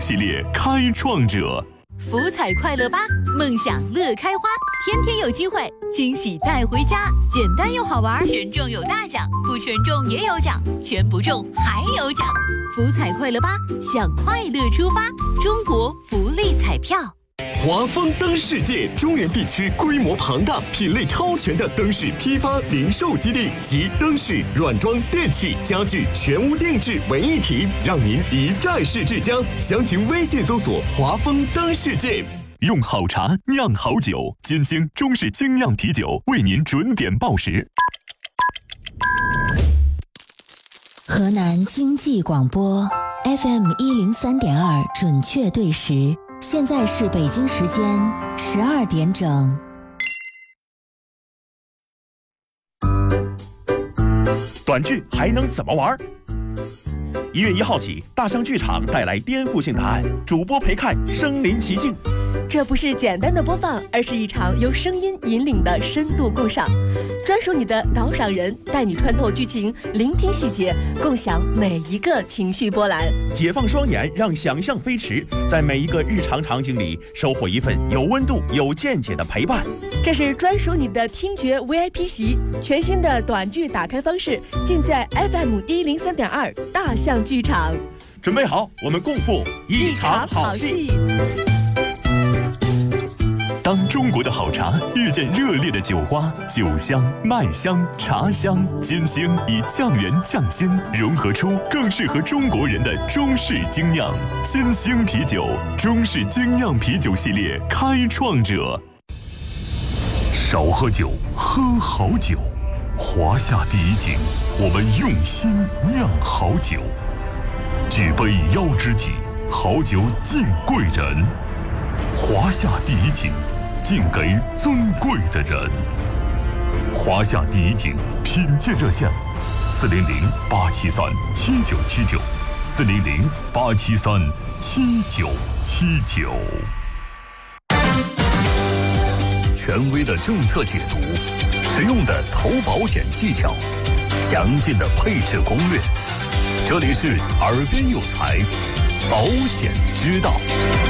系列开创者。 福彩快乐吧，梦想乐开花，天天有机会，惊喜带回家，简单又好玩，全中有大奖，不全中也有奖，全不中还有奖。福彩快乐吧，向快乐出发，中国福利彩票。 华丰灯世界中原地区规模庞大、品类超全的灯饰批发零售基地，集灯饰、软装、电器、家具全屋定制为一体，让您一站式至江。详情微信搜索华丰灯世界。用好茶酿好酒，金星中式精酿啤酒为您准点报时。 河南经济广播 FM 103.2准确对时，现在是北京时间12点整。 短剧还能怎么玩？1月1号起，大象剧场带来颠覆性答案，主播陪看身临其境。 这不是简单的播放，而是一场由声音引领的深度共赏，专属你的导赏人，带你穿透剧情，聆听细节，共享每一个情绪波澜。 解放双眼，让想象飞驰，在每一个日常场景里收获一份有温度、有见解的陪伴。 这是专属你的听觉 VIP 席，全新的短剧打开方式，尽在 FM 103.2大象剧场。 准备好，我们共赴一场好戏。 当中国的好茶遇见热烈的酒花，酒香、麦香、茶香，金星以酱源匠心融合出更适合中国人的中式精酿。金星啤酒，中式精酿啤酒系列开创者。少喝酒，喝好酒。华夏第一井，我们用心酿好酒。举杯邀知己，好酒敬贵人。华夏第一井，敬给尊贵的人。华夏第一井品鉴热线：400-873-7979，400-873-7979。权威的政策解读，实用的投保险技巧，详尽的配置攻略。这里是耳边有财，保险之道。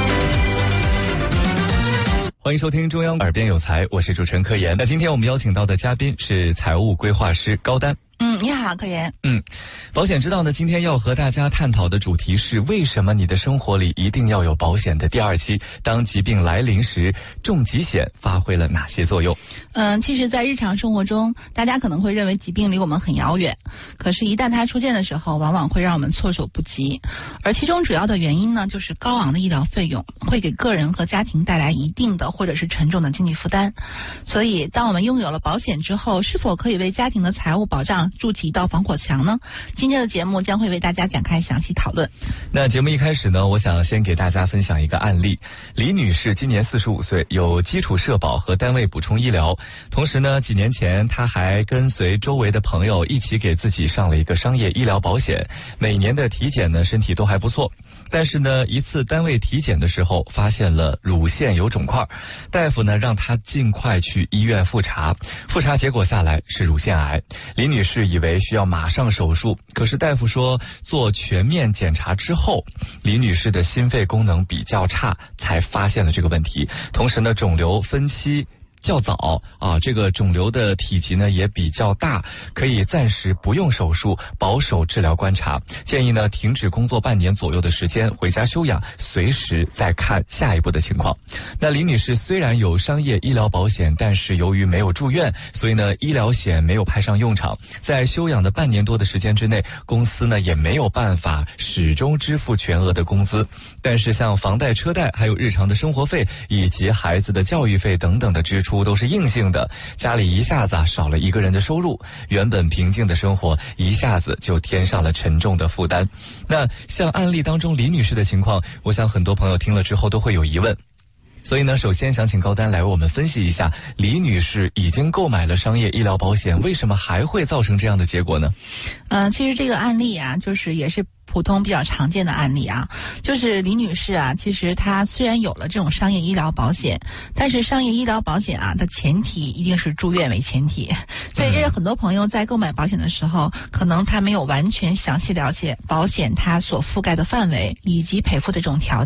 欢迎收听中央耳边有财，我是主持人柯岩。那今天我们邀请到的嘉宾是财务规划师高丹。 你好，柯岩。 保险之道呢，今天要和大家探讨的主题是为什么你的生活里一定要有保险的第二期。当疾病来临时，重疾险发挥了哪些作用？ 其实在日常生活中，大家可能会认为疾病离我们很遥远，可是一旦它出现的时候，往往会让我们措手不及。而其中主要的原因呢，就是高昂的医疗费用会给个人和家庭带来一定的或者是沉重的经济负担。所以当我们拥有了保险之后，是否可以为家庭的财务保障筑起一道防火墙呢？今天的节目将会为大家展开详细讨论。 那节目一开始呢，我想先给大家分享一个案例。李女士今年45岁，有基础社保和单位补充医疗，同时呢，几年前她还跟随周围的朋友一起给自己上了一个商业医疗保险，每年的体检呢，身体都还不错。但是呢，一次单位体检的时候，发现了乳腺有肿块，大夫呢让她尽快去医院复查，复查结果下来是乳腺癌。李女士以为需要马上手术，可是大夫说做全面检查之后，李女士的心肺功能比较差，才发现了这个问题。同时呢，肿瘤分期较早这个肿瘤的体积呢也比较大，可以暂时不用手术，保守治疗观察。建议呢停止工作半年左右的时间，回家休养，随时再看下一步的情况。那李女士虽然有商业医疗保险，但是由于没有住院，所以呢医疗险没有派上用场。在休养的半年多的时间之内，公司呢也没有办法始终支付全额的工资。但是像房贷、车贷，还有日常的生活费以及孩子的教育费等等的支出都是硬性的，家里一下子少了一个人的收入，原本平静的生活一下子就添上了沉重的负担。那像案例当中李女士的情况，我想很多朋友听了之后都会有疑问。所以呢，首先想请高丹来为我们分析一下，李女士已经购买了商业医疗保险，为什么还会造成这样的结果呢？ 其实这个案例啊，就是也是普通比较常见的案例啊，就是李女士啊，其实她虽然有了这种商业医疗保险，但是商业医疗保险啊的前提一定是住院为前提，所以这是很多朋友在购买保险的时候，可能他没有完全详细了解保险它所覆盖的范围以及赔付的这种条